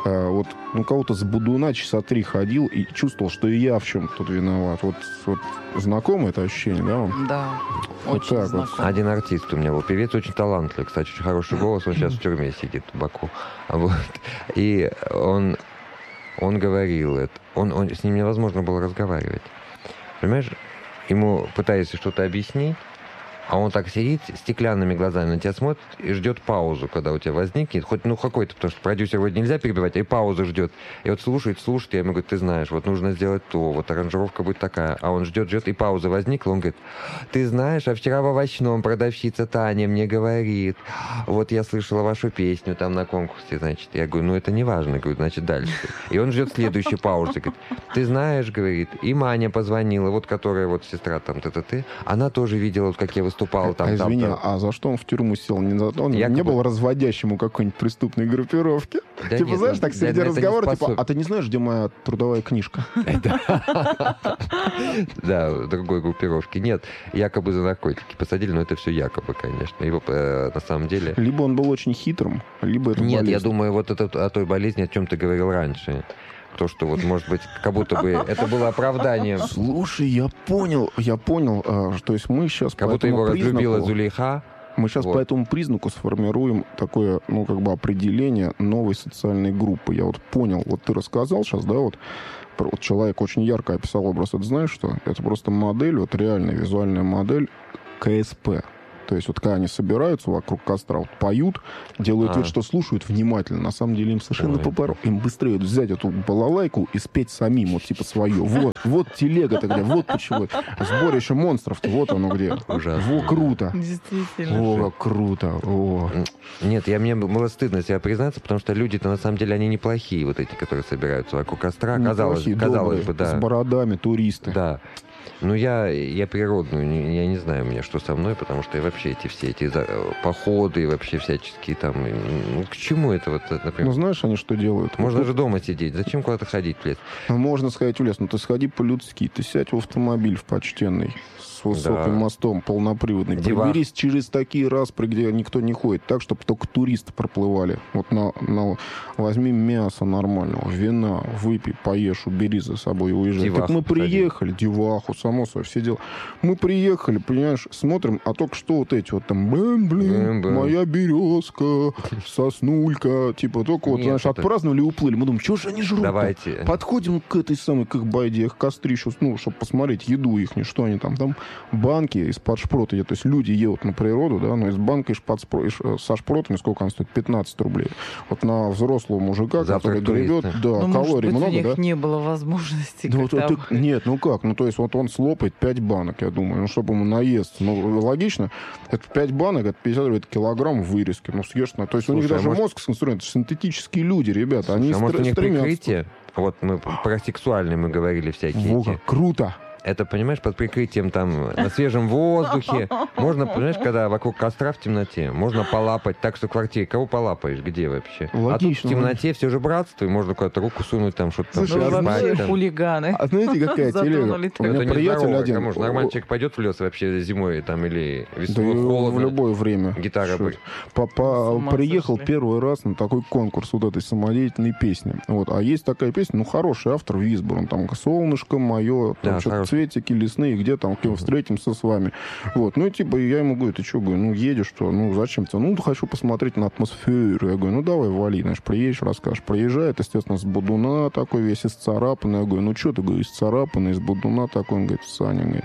кого-то с Будуна часа 3 ходил и чувствовал, что и я в чем тут виноват. Вот знакомо это ощущение, да, вам? Да, Вот очень так вот. знакомо. Один артист у меня был, певец очень талантливый, кстати, очень хороший голос, он сейчас в тюрьме сидит в Баку. И он говорил это, с ним невозможно было разговаривать. Понимаешь, ему пытаешься что-то объяснить, а он так сидит, стеклянными глазами на тебя смотрит и ждет паузу, когда у тебя возникнет, хоть какой-то, потому что продюсер вроде нельзя перебивать, и паузу ждет. И вот слушает, я ему говорю, ты знаешь, вот нужно сделать то, вот аранжировка будет такая. А он ждет, и пауза возникла, он говорит, ты знаешь, а вчера в овощном продавщица Таня мне говорит, вот я слышала вашу песню там на конкурсе, значит. Я говорю, это не важно, говорю, значит, дальше. И он ждет следующей паузы, говорит, ты знаешь, говорит, и Маня позвонила, вот которая вот сестра там, она тоже видела, как я выступал там. Извини, а за что он в тюрьму сел? Он не был разводящим у какой-нибудь преступной группировки? Да типа, нет, знаешь, так среди разговора, типа, а ты не знаешь, где моя трудовая книжка? Да, другой группировки. Нет, якобы за наркотики посадили, но это все якобы, конечно. Его на самом деле... Либо он был очень хитрым, либо это Нет, болезнь. я думаю, вот это о той болезни, о чем ты говорил раньше. То, что может быть, как будто бы это было оправданием. Слушай, я понял, то есть мы сейчас Как будто его разлюбила Зулейха. Мы сейчас по этому признаку сформируем такое, определение новой социальной группы. Я понял, ты рассказал сейчас, да, человек очень ярко описал образ. Это знаешь что? Это просто модель, реальная визуальная модель КСП. То есть вот когда они собираются вокруг костра, вот поют, делают вид, что слушают внимательно. На самом деле им совершенно попору. Им быстрее взять эту балалайку и спеть самим, вот типа свое. Вот телега-то где, вот почему. Сборище монстров-то, вот оно где. Ужасно. Во, круто. Действительно. О, круто. О. Нет, мне было стыдно себя признаться, потому что люди-то на самом деле они неплохие, вот эти, которые собираются вокруг костра. Казалось бы, да. С бородами, туристы. Да. Ну, я природную, я не знаю, у меня что со мной, потому что я вообще все эти походы и вообще всяческие там... Ну, к чему это вот, например? Ну, знаешь, они что делают? Можно же дома сидеть. Зачем куда-то ходить в лес? Можно сходить в лес, но ты сходи по-людски. Ты сядь в автомобиль в почтенный с высоким мостом, полноприводный. Проберись через такие распри, где никто не ходит, так, чтобы только туристы проплывали. Вот возьми мясо нормального, вина, выпей, поешь, убери за собой и уезжай. Деваху так мы приехали, деваху, само собой, все дела. Мы приехали, понимаешь, смотрим, а только что вот эти вот там, моя березка, соснулька, типа, только вот, знаешь, отпраздновали и уплыли. Мы думаем, что же они жрут? Давайте. Подходим к этой самой, к их байде, их кострищу, чтобы посмотреть еду их, что они там банки из-под шпрота едят. То есть люди едут на природу, да, но из банка со шпротами сколько она стоит? 15 рублей. Вот на взрослого мужика, который гребет, да, ну, калорий много, у них да? не было возможности. Нет, ну как? Ну, то есть вот он слопает 5 банок, я думаю, ну, чтобы ему наесться. Ну, логично. Это 5 банок, это 50 рублей, это килограмм вырезки. Ну, съешь. То есть у них даже мозг сконструирован. Это синтетические люди, ребята. Они может, у них стремятся. прикрытие? Вот мы про сексуальные мы говорили всякие. Во, круто! Это, понимаешь, под прикрытием там на свежем воздухе. Можно, понимаешь, когда вокруг костра в темноте, можно полапать так, что в квартире. Кого полапаешь? Где вообще? Логично. А тут в темноте все же братство, и можно куда-то руку сунуть, там что-то там. Слушай, вообще там. хулиганы. А знаете, какая телега? У Это меня не приятель здорово, один. Может, нормальный человек пойдет в лес вообще зимой там или Да весной, холодно. в любое время. Гитара Что? будет. С ума Приехал сошли. первый раз на такой конкурс вот этой самодеятельной песни. Вот. А есть такая песня, ну, хороший автор Висборн. Там «Солнышко мое», там Да, что-то хороший. «Цветики лесные», где там встретимся с вами. Вот. Ну, и типа, я ему говорю, ты что, говорю, ну, едешь, что? Ну, зачем тебе? Ну, хочу посмотреть на атмосферу. Я говорю, ну, давай, вали, знаешь, приедешь, расскажешь. Приезжает, естественно, с Бодуна такой весь исцарапанный. Я говорю, ну, что ты, говорю, исцарапанный, из Бодуна такой. Он говорит, Саня, говорит,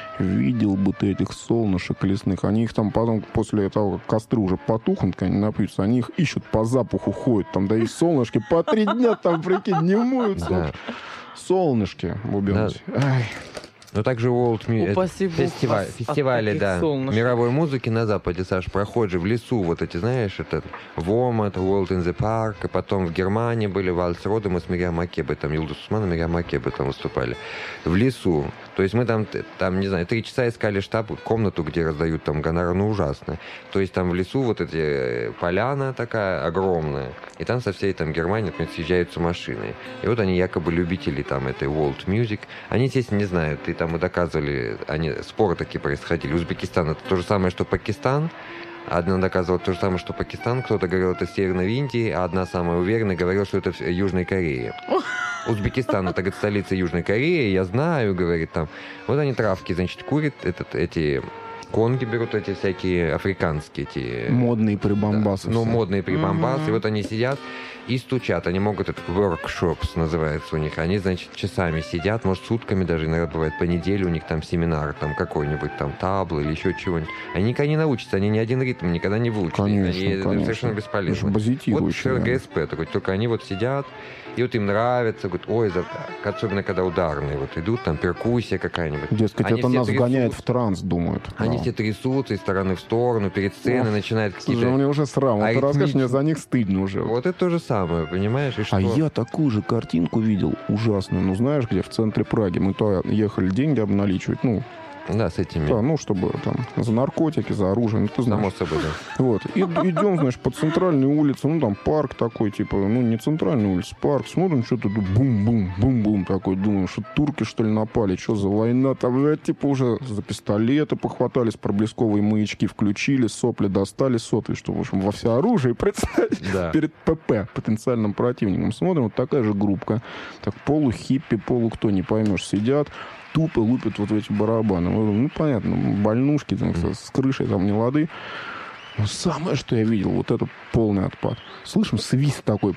видел бы ты этих солнышек лесных. Они их там потом, после того, как костры уже потухнут, они напьются, они их ищут по запаху, ходят. Там, да и солнышки по 3 дня там, прикинь, не моются. Да. Солнышки, бубенцы. Ай. Но также World Упаси Бог вас от фестивали, таких да, солнышек. мировой музыки на Западе, Саш, проходят же в лесу, вот эти, знаешь, этот Вомат, World in the Park, и потом в Германии были Вальс Родом и с Мириам Макебой, там Юлдус Усман и Мириам Макебой там выступали. В лесу. То есть мы там, не знаю, 3 часа искали штаб, комнату, где раздают там гонорар, ну ужасно. То есть там в лесу вот эти поляна такая огромная, и там со всей там Германии, например, съезжаются машины. И вот они якобы любители там этой World Music. Они, естественно, не знают, и там и доказывали, споры такие происходили. Узбекистан — это то же самое, что Пакистан. Одна доказывала то же самое, что Пакистан. Кто-то говорил, это Северной Индии, а одна самая уверенная говорила, что это Южной Кореи. Узбекистан — это, говорит, столица Южной Кореи, я знаю, говорит, там. Вот они травки, значит, курят, эти конги берут, эти всякие африканские, эти... Модные прибамбасы. Да, ну, модные прибамбасы. И вот они сидят и стучат. Они могут, это workshops называется у них. Они, значит, часами сидят, может, сутками даже, иногда бывает по неделе у них там семинар, там какой-нибудь там табл или еще чего-нибудь. Они никогда не научатся, они ни один ритм никогда не выучат. Конечно, они конечно. совершенно бесполезны. Это базитирующие, Вот да. ГСП такой, только они вот сидят, и вот им нравится, говорят, ой, особенно когда ударные вот идут, там перкуссия какая-нибудь. Дескать, Они это все нас вгоняет трясутся. в транс, думают. Они Да. все трясутся из стороны в сторону, перед сценой начинают Слушай, какие-то... мне уже срам. Вот ты расскажешь, мне за них стыдно уже. Вот это то же самое, понимаешь? И что? А я такую же картинку видел, ужасную. Ну, знаешь, где? В центре Праги. Мы туда ехали деньги обналичивать. Ну, Да, с этими. да, ну, чтобы там за наркотики, за оружие. Ну, ты Само знаешь. собой, да. Вот. И идем, знаешь, по центральной улице. Ну, там парк такой, типа, ну, не центральная улица, парк. Смотрим, что-то бум-бум, бум-бум такой. Думаю, что турки, что ли, напали? Что за война? Там, типа, уже за пистолеты похватались, проблесковые маячки включили, сопли достали, сотви, что, в общем, во всеоружии представить Да. перед ПП, потенциальным противником. Смотрим, вот такая же группка. Так полухиппи, полу-кто, не поймешь, сидят. Тупо лупят вот в эти барабаны. Ну, понятно, больнушки там, с крышей там не лады. Но самое, что я видел, вот это полный отпад. Слышим свист такой.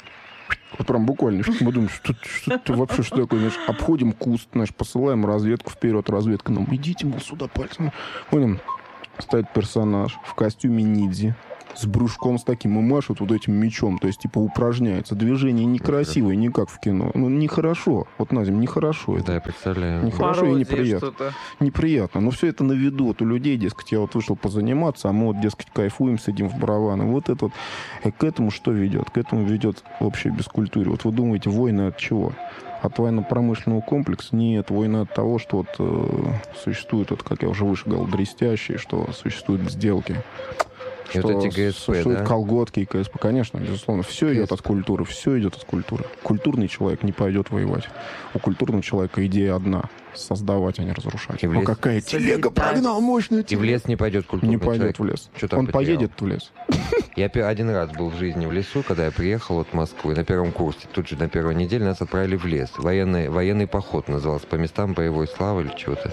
Вот прям буквально. Мы думаем, что вообще что такое? Значит, обходим куст, знаешь, посылаем разведку вперед. Разведка нам, идите, мол, сюда пальцем. Мы там стоит персонаж в костюме ниндзя, с брюшком с таким и машет вот этим мечом, то есть, типа, упражняется. Движение некрасивое, не как в кино. Ну, нехорошо. Вот, Назим, нехорошо это. Да, я представляю. Нехорошо и неприятно. Что-то. Неприятно. Но все это на виду. Вот у людей, дескать, я вот вышел позаниматься, а мы вот, дескать, кайфуем, сидим в барабаны. Вот это вот. И к этому что ведет? К этому ведет общая бескультура. Вот вы думаете, война от чего? От военно-промышленного комплекса? Нет, война от того, что вот существует, вот, как я уже выше говорил, дрестящие, что существуют сделки. И Что вот эти ГСП, существуют да? колготки и КСП, конечно, безусловно. Все идет от культуры, все идет от культуры. Культурный человек не пойдет воевать. У культурного человека идея одна — создавать, а не разрушать. И в лес. Какая телега прогнал, мощная И в телега. лес не пойдет культурный Не пойдет человек. в лес. Что там Он потерял? поедет в лес. Я один раз был в жизни в лесу, когда я приехал от Москвы на первом курсе. Тут же на первой неделе нас отправили в лес. Военный поход назывался, по местам боевой славы или чего-то.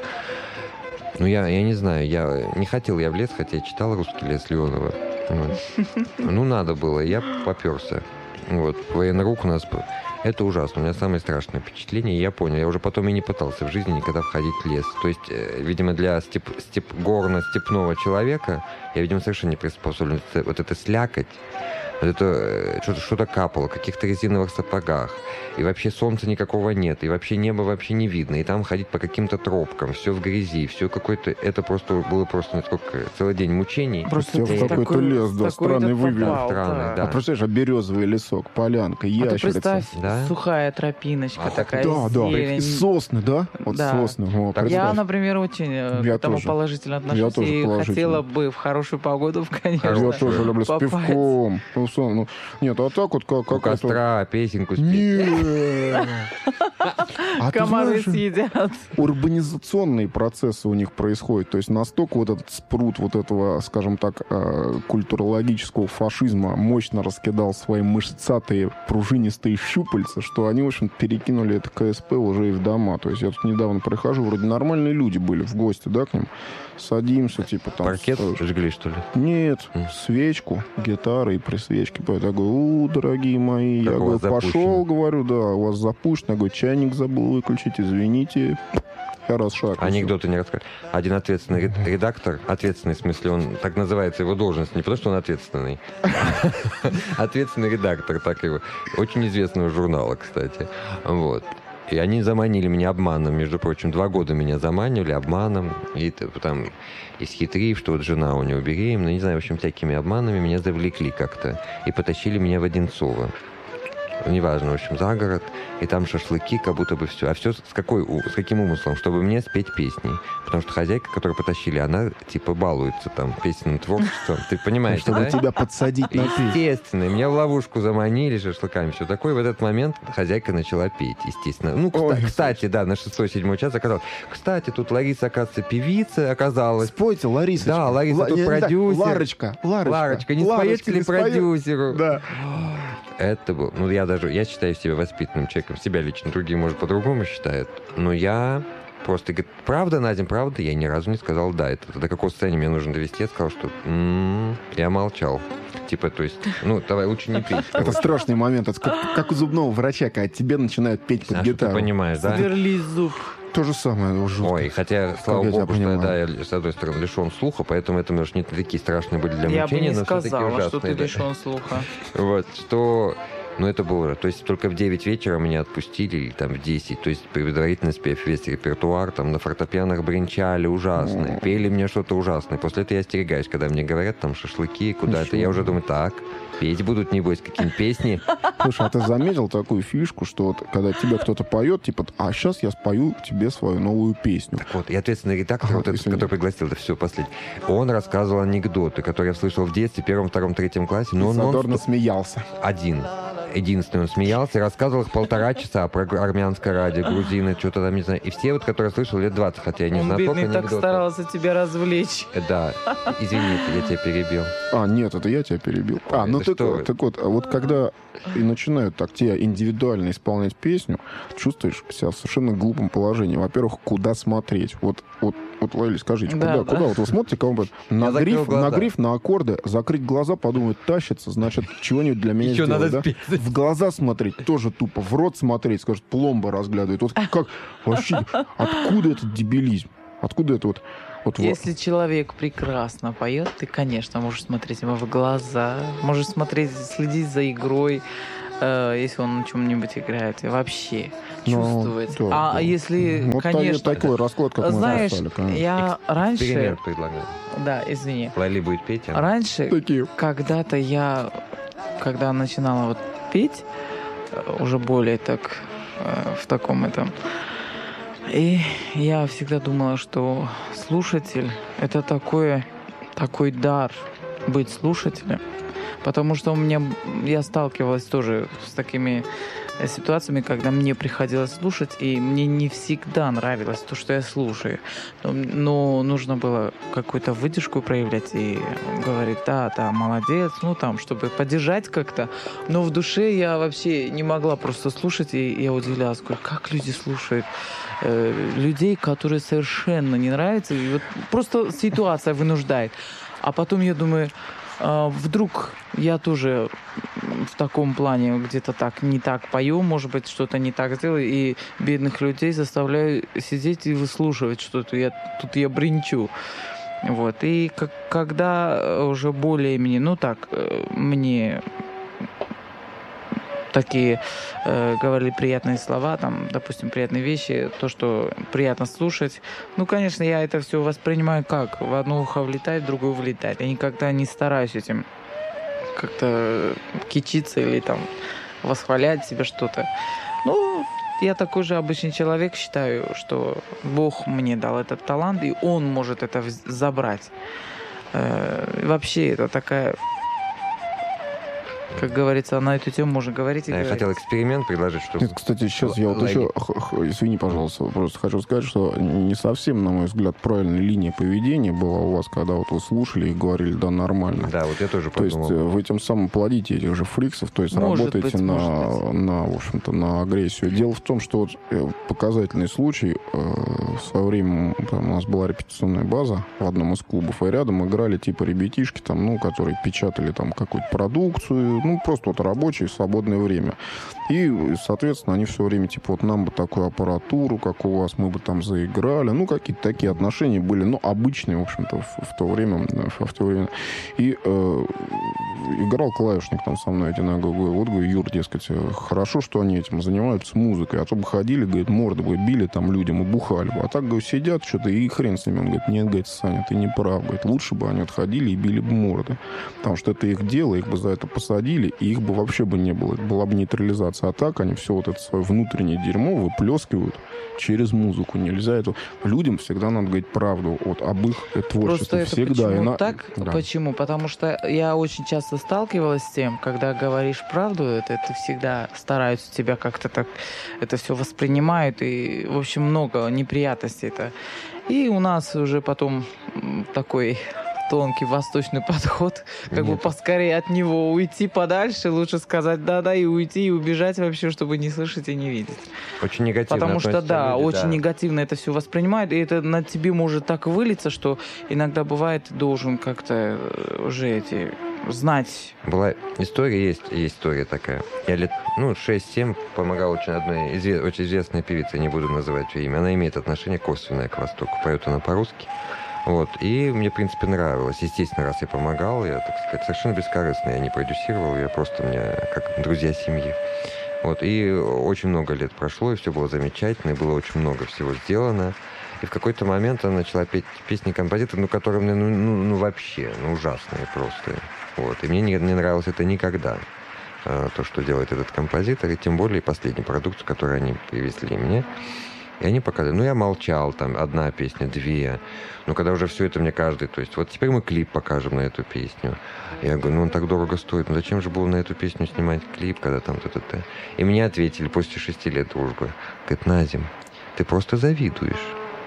Ну, я не знаю, я не хотел я в лес, хотя я читал «Русский лес» Леонова. Вот. Ну, надо было, я поперся. Вот, военрук у нас... Это ужасно, у меня самое страшное впечатление, я понял. Я уже потом и не пытался в жизни никогда входить в лес. То есть, видимо, для горно-степного человека я, видимо, совершенно не приспособлен. Вот это слякоть, вот это что-то капало, в каких-то резиновых сапогах. И вообще солнца никакого нет, и вообще неба вообще не видно. И там ходить по каким-то тропкам, все в грязи, все какое-то... Это просто было просто целый день мучений. Просто в какой-то лес, да, странный вывел. Странный, да. А представляешь, а березовый лесок, полянка, А ты ящерица. представь, Да? сухая тропиночка А, такая, Да, да. зелень. И сосны, да? Вот Да. сосны. О, Так представь. Я, например, очень к Я этому тоже. положительно Я отношусь. тоже И положительно. хотела бы в хорошую погоду, конечно. Я тоже люблю с попасть. пивком. Ну, нет, а так вот как У это... костра песенку спеть. Нет. А ты Комары знаешь, съедят. урбанизационные процессы у них происходят. То есть настолько вот этот спрут вот этого, скажем так, культурологического фашизма мощно раскидал свои мышцатые пружинистые щупальца, что они, в общем, перекинули это КСП уже и в дома. То есть я тут недавно прихожу, вроде нормальные люди были в гости, да, к ним. Садимся, типа там... Паркет ставишь. жгли, что ли? Нет, свечку, гитары и при свечке. Я говорю, дорогие мои, Как я у говорю, вас запущено. пошел, говорю, да, у вас запущено. Я говорю, чайник забыл выключить, извините. Я расшагался. Анекдоты не расскажу. Один ответственный редактор, ответственный в смысле, он так называется его должность, не потому что он ответственный. Ответственный редактор, так его. Очень известного журнала, кстати. Вот. И они заманили меня обманом, между прочим. 2 года меня заманивали обманом. И там, исхитрив, что вот жена у него беременна. Не знаю, в общем, всякими обманами меня завлекли как-то. И потащили меня в Одинцово. Неважно, в общем, за город. И там шашлыки, как будто бы все. А все с каким умыслом? Чтобы мне спеть песни. Потому что хозяйка, которую потащили, она типа балуется там песенным творчеством. Ты понимаешь, Чтобы да? тебя подсадить на песню. Естественно. Меня в ловушку заманили шашлыками, все такое. В этот момент хозяйка начала петь, естественно. Ну, Ой, кстати, да, на 6-7 час оказалось. Кстати, тут Лариса, оказывается, певица оказалась. Спойте, Ларисочка. Да, Лариса тут продюсер. Ларочка, не споете ли не споет? продюсеру? Да. Это был... Ну, я считаю себя воспитанным человеком. Себя лично. Другие, может, по-другому считают. Но я просто... Говорит, правда, Надя, правда? Я ни разу не сказал «да». Это до какого состояния мне нужно довести? Я сказал, что... Я молчал. Типа, то есть... Ну, давай, лучше не петь. Это страшный момент. Это как у зубного врача, когда тебе начинают петь под А что ты гитару. понимаешь, да? Сверли зуб. То же самое. Жутко. Ой, хотя, слава я тебя богу, что понимаю. да, я, с одной стороны, лишен слуха, поэтому это, может, не такие страшные были для Я бы мучения, не но все-таки сказала, ужасные. что ты да. лишен слуха. Вот, что... Ну, это было... То есть только в 9 вечера меня отпустили, или там в 10. То есть предварительно спев весь репертуар, там на фортепианах бренчали ужасно, пели мне что-то ужасное. После этого я остерегаюсь, когда мне говорят там шашлыки куда-то. Я уже думаю, так, петь будут, небось, какие-нибудь песни. Слушай, а ты заметил такую фишку, что вот когда тебе кто-то поет, типа, а сейчас я спою тебе свою новую песню. Так вот, и ответственный редактор, вот этот, извини. который пригласил, это все последний, он рассказывал анекдоты, которые я слышал в детстве, 1, 2, 3 классе, но он Задорно нон-стоп смеялся. единственный он смеялся и рассказывал их 1,5 часа про армянское радио, грузины, что-то там, не знаю. И все, вот, которые я слышал лет 20, хотя я не Он, знаток бедный, так анекдотов. старался тебя развлечь. Да, извините, я тебя перебил. Нет, это я тебя перебил. Ой, Ну да так что вы. вот, а вот когда и начинают так тебе индивидуально исполнять песню, чувствуешь себя в совершенно глупом положении. Во-первых, куда смотреть? Вот, Лайли, скажите, Да, куда? Вот вы смотрите, кому на Я закрыл гриф, глаза. на гриф, на аккорды, закрыть глаза, подумать, тащится, значит, чего-нибудь для меня Еще сделать, надо да? спеть. В глаза смотреть тоже тупо, в рот смотреть, скажет, пломба разглядывает. Вот как, вообще, откуда этот дебилизм? Откуда это вот? Вот если человек прекрасно поет, ты, конечно, можешь смотреть ему в глаза, можешь следить за игрой, если он на чем-нибудь играет, и вообще чувствовать. Да. Если, вот конечно... такой расклад, как знаешь, мы написали, я раньше... Эксперимент предлагаю. Да, извини. Лайли будет петь, а? Раньше, когда-то я, когда начинала вот петь, уже более так, в таком этом... И я всегда думала, что слушатель — это такой дар быть слушателем. Потому что я сталкивалась тоже с такими ситуациями, когда мне приходилось слушать, и мне не всегда нравилось то, что я слушаю. Но нужно было какую-то выдержку проявлять и говорить: да, молодец, чтобы поддержать как-то. Но в душе я вообще не могла просто слушать, и я удивлялась, как люди слушают людей, которые совершенно не нравятся, и вот просто ситуация вынуждает. А потом я думаю, вдруг я тоже в таком плане где-то так не так пою, может быть, что-то не так сделаю, и бедных людей заставляю сидеть и выслушивать что-то. Тут я бренчу. Вот. И когда уже более-менее, мне такие говорили приятные слова, допустим, приятные вещи, то, что приятно слушать. Конечно, я это все воспринимаю как в одно ухо влетает, в другое вылетает. Я никогда не стараюсь этим как-то кичиться или восхвалять себе что-то. Я такой же обычный человек, считаю, что Бог мне дал этот талант, и Он может это забрать. Вообще, это такая... Как говорится, на эту тему можно говорить и Я говорить. хотел эксперимент предложить, что... Нет, кстати, сейчас я вот еще... Извини, пожалуйста, просто хочу сказать, что не совсем, на мой взгляд, правильная линия поведения была у вас, когда вот вы слушали и говорили: да, нормально. Да, вот я тоже То подумал. есть вы тем самым плодите этих же фриксов, то есть работаете в общем-то, на агрессию. Дело в том, что показательный случай, в свое время у нас была репетиционная база в одном из клубов, и рядом играли ребятишки, которые печатали какую-то продукцию, просто вот рабочее в свободное время. И, соответственно, они все время, нам бы такую аппаратуру, как у вас, мы бы заиграли. Какие-то такие отношения были, обычные, в общем-то, в то время. И играл клавишник со мной один. Я говорю: Юр, дескать, хорошо, что они этим занимаются, музыкой. А то бы ходили, говорит, морды бы били людям и бухали бы. А так, говорю, сидят что-то, и хрен с ними. Он говорит: нет, говорит, Саня, ты не прав. Говорит, лучше бы они ходили и били бы морды. Потому что это их дело, их бы за это посадили, и их бы вообще бы не было. Была бы нейтрализация. А так они все вот это свое внутреннее дерьмо выплескивают через музыку. Нельзя это... Людям всегда надо говорить правду об их творчестве. Просто всегда. Почему так? Да. Почему? Потому что я очень часто сталкивалась с тем, когда говоришь правду, это всегда стараются тебя как-то так... Это все воспринимают, и, в общем, много неприятностей это. И у нас уже потом такой... тонкий восточный подход, поскорее от него уйти подальше, лучше сказать да-да и уйти, и убежать вообще, чтобы не слышать и не видеть. Очень негативно. Потому что, очень негативно это все воспринимают, и это на тебе может так вылиться, что иногда бывает, ты должен как-то уже знать. Была история, есть история такая. Я 6-7 помогал одной очень известной певице, не буду называть ее имя, она имеет отношение косвенное к Востоку, поет она по-русски. И мне, в принципе, нравилось. Естественно, раз я помогал, я, так сказать, совершенно бескорыстно, я не продюсировал, я просто как друзья семьи. И очень много лет прошло, и все было замечательно, и было очень много всего сделано. И в какой-то момент она начала петь песни композитора, которые мне, вообще, ужасные просто. И мне не нравилось это никогда, то, что делает этот композитор, и тем более последнюю продукцию, которую они привезли мне. И они показали. Я молчал, одна песня, две. Когда уже все это мне каждый... То есть, теперь мы клип покажем на эту песню. Я говорю, он так дорого стоит. Зачем же было на эту песню снимать клип, когда та-та-та? И мне ответили после 6 лет дружбы. Говорит: Назим, ты просто завидуешь.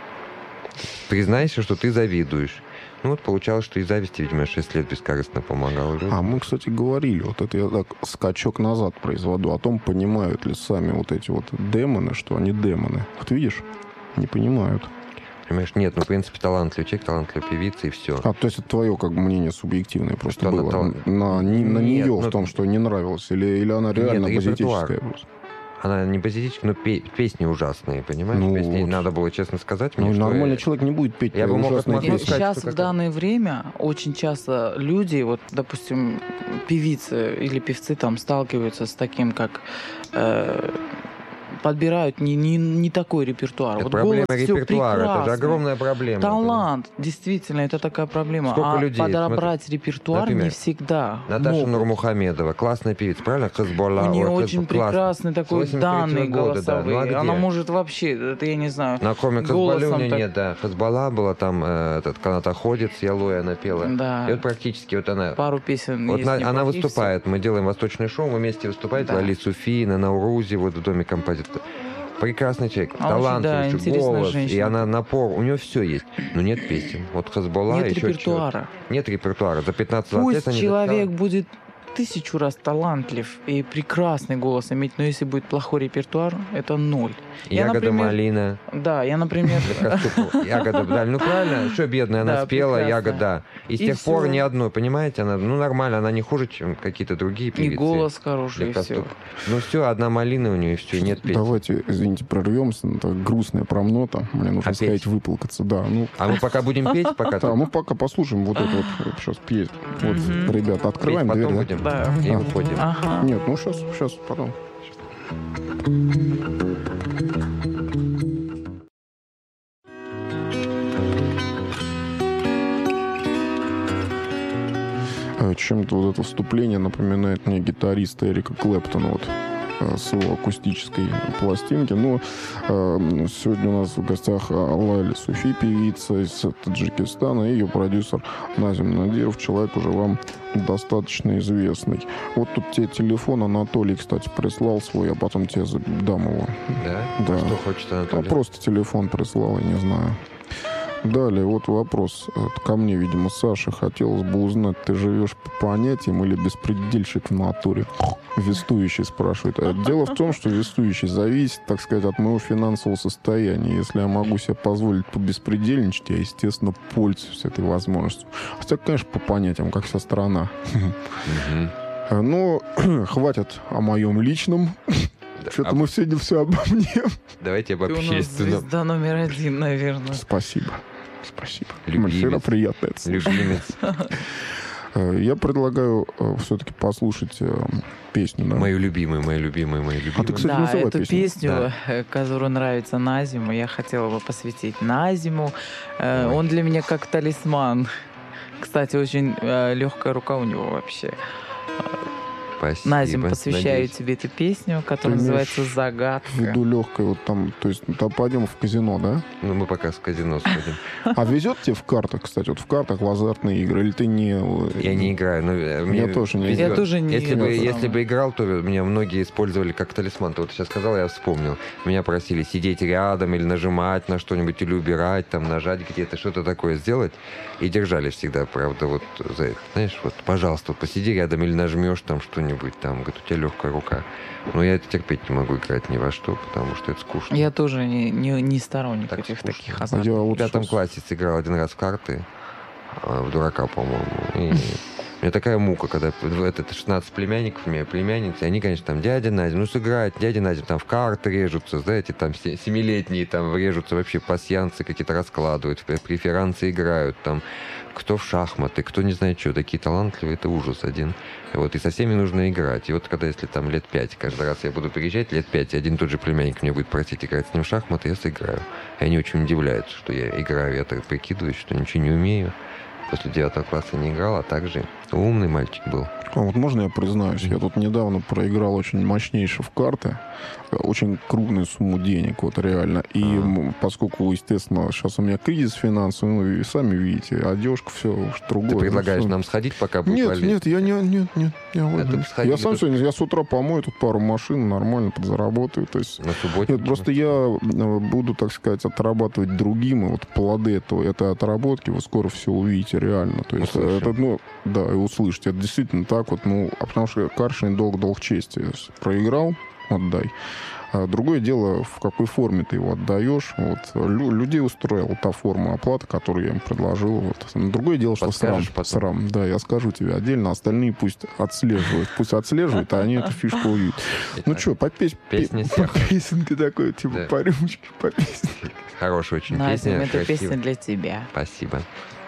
Признайся, что ты завидуешь. Получалось, что из зависти, видимо, 6 лет бескорыстно помогал. Мы, кстати, говорили, это я так скачок назад произведу, о том, понимают ли сами эти демоны, что они демоны. Видишь? Не понимают. Понимаешь, нет, в принципе, талантливый человек, талантливая певица, и все. То есть это твое, мнение субъективное просто было? На нее в том, что не нравилось? Или она реально базитическая просто? она не базилическая, но песни ужасные, понимаешь? Ну, Песни, вот. надо было честно сказать мне, Ну, что нормальный человек не будет петь я бы мог ужасные отмотать. песни. Сейчас что в данное время очень часто люди, вот, допустим, певицы или певцы там сталкиваются с таким, как подбирают не такой репертуар. Это Вот проблема голос всё репертуара, это же прекрасный. огромная проблема. Талант, действительно, это такая проблема. Сколько а людей, подобрать репертуар например, не всегда Наташа могут. Нурмухамедова, классная певица, правильно? Хазболла. У нее ой, очень классно. прекрасный такой 83-го данные года, да. голосовые. Ну, а где? Она может вообще, это я не знаю, На кроме Хазболлы у голосом нее так- нет, да. Хазболла была там, этот канатоходец, Ялой она пела. Да. И вот практически вот она... пару песен Вот есть она неплохих, выступает, мы делаем восточное шоу, мы вместе выступаем, Да. Лали Суфи, на Наурузе, вот в доме композитора. Прекрасный человек, А очень, талантливый, да, интересная голос, женщина. и она напор, у нее все есть, но нет песен. Вот Хазболла Нет еще репертуара. Нет репертуара. За 15-20 лет Пусть они человек будет 1000 раз талантлив и прекрасный голос иметь, но если будет плохой репертуар, это ноль. Я, Ягода например, малина. Да, я, например... Ягода, да, ну правильно, что бедная, она Да, спела, прекрасно. Ягода. И с И тех пор всё. ни одной, понимаете, она, ну нормально, она не хуже, чем какие-то другие И певицы. голос хороший, и все. Легкоступ. Ну все, одна малина у нее, и все, нет песни. Давайте, извините, прорвемся. Это грустная промнота. Мне нужно Опять? сказать, выплакаться. Да, ну, А мы пока будем петь, пока да, ты- мы пока послушаем вот это вот сейчас петь. Вот, ребята, петь открываем потом дверь, да? будем Да. и выходим. Ага. Нет, ну сейчас, потом. Чем-то вот это вступление напоминает мне гитариста Эрика Клэптона вот с его акустической пластинки. Но сегодня у нас в гостях Лайли Суфи, певица из Таджикистана, и ее продюсер Назим Надиров, человек уже вам достаточно известный. Вот тут тебе телефон Анатолий, кстати, прислал свой, я потом тебе дам его. Да? Да. Что хочет А Анатолий? просто телефон прислал, я не знаю. Далее, вот вопрос ко мне, видимо, Саша. Хотелось бы узнать, ты живешь по понятиям или беспредельщик в натуре? Вестующий спрашивает. Дело в том, что вестующий зависит, так сказать, от моего финансового состояния. Если я могу себе позволить побеспредельничать, я, естественно, пользуюсь этой возможностью. Хотя, конечно, по понятиям, как вся страна. Мгм. Но хватит о моем личном. Что-то мы сегодня все обо мне. Давайте об Ты у нас общественном. звезда номер 1, наверное. Спасибо. Спасибо. Любимец. Всегда приятно это слышать. Любимец. Я предлагаю все-таки послушать песню. Да? Мою любимую, мою любимую, мою любимую. А ты, кстати, Да, называй эту песню. песню, которая нравится Назиму, я хотела бы посвятить Назиму. Он для меня как талисман. Кстати, очень легкая рука у него вообще. Спасибо. Назим, посвящаю Надеюсь. тебе эту песню, которая Ты называется имеешь «Загадка». В виду легкой, вот там, то есть, там пойдем в казино, да? Ну, мы пока с казино сходим. А везет тебе в картах, кстати, вот в картах в азартные игры, или ты не... Я не играю, но мне тоже не везет. Я тоже не Если бы, играл. если бы играл, то меня многие использовали как талисман. Ты вот сейчас сказал, я вспомнил. Меня просили сидеть рядом или нажимать на что-нибудь, или убирать, там, нажать где-то, что-то такое сделать. И держали всегда, правда, вот за это. Знаешь, вот, пожалуйста, вот посиди рядом или нажмешь там что-нибудь, там, говорит, у тебя легкая рука. Но я это терпеть не могу играть ни во что, потому что это скучно. Я тоже не сторонник Так этих скучно. таких А азартов. я В вот 5 сейчас- классе сыграл один раз в карты, в дурака, по-моему. И у меня такая мука, когда это 16 племянников, у меня племянницы, они, конечно, там дядя Надя, ну сыграть, дядя Надя там в карты режутся, знаете, там 7-летние там режутся, вообще пасьянсы какие-то раскладывают, преферансы играют, там кто в шахматы, кто не знает что, такие талантливые, это ужас один. Вот, и со всеми нужно играть. И вот когда, если там лет 5, каждый раз я буду приезжать, лет 5, и один тот же племянник мне будет просить играть с ним в шахматы, я сыграю. И они очень удивляются, что я играю, я так прикидываюсь, что ничего не умею. После 9 класса не играл, а также умный мальчик был. А вот можно я признаюсь? Я тут недавно проиграл очень мощнейше в карты. Очень крупную сумму денег, вот реально. И поскольку, естественно, сейчас у меня кризис финансовый, ну, и сами видите, одежка, все уж другое. Ты предлагаешь Ну, всё. нам сходить, пока будет Нет, валить? нет, я Это бы сходили я сам тут- сегодня, я с утра помою тут пару машин, нормально подзаработаю. То есть, На субботе? нет, просто я буду, так сказать, отрабатывать другим, и вот плоды этой отработки вы скоро все увидите реально. То есть, Услышим. это, ну, да, и услышите. Это действительно так вот, ну, а потому что Каршин долг чести проиграл. отдай. А другое дело, в какой форме ты его отдаешь. Вот. Людей устроила та форма оплаты, которую я им предложил. Вот. Другое дело, что срам. Да, я скажу тебе отдельно. Остальные пусть отслеживают. Пусть отслеживают, а они эту фишку увидят. Ну что, по песенке такой, типа по рюмочке, по песенке. Хорошая очень Назим, песня. это песня для тебя. Спасибо.